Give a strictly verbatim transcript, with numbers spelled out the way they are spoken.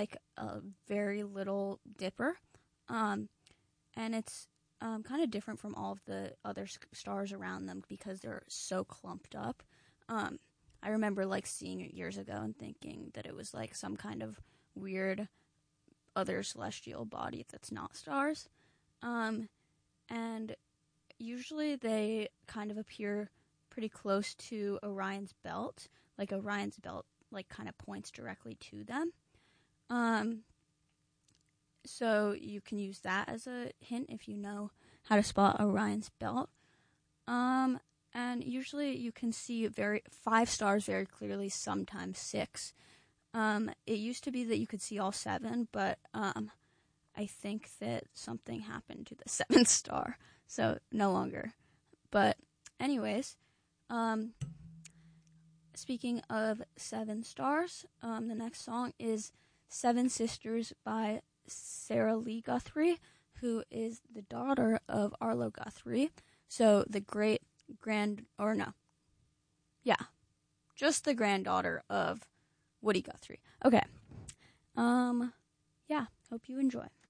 like a very little dipper, um, and it's um, kind of different from all of the other stars around them because they're so clumped up. Um, I remember like seeing it years ago and thinking that it was like some kind of weird other celestial body that's not stars. Um, and usually they kind of appear pretty close to Orion's belt. Like Orion's belt like kind of points directly to them. Um, so you can use that as a hint if you know how to spot Orion's belt. Um, and usually you can see very five stars very clearly, sometimes six. Um, it used to be that you could see all seven, but um, I think that something happened to the seventh star, so no longer. But anyways, um, speaking of seven stars, um, the next song is Seven Sisters by Sarah Lee Guthrie, who is the daughter of Arlo Guthrie. So the great grand, or no, yeah, just the granddaughter of Woody Guthrie. Okay. Um, yeah, hope you enjoy.